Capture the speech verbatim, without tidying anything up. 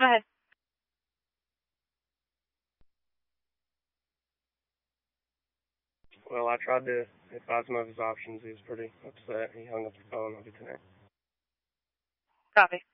Go ahead. Well, I tried to advise him of his options. He was pretty upset. He hung up the phone. I'll be tonight. Copy.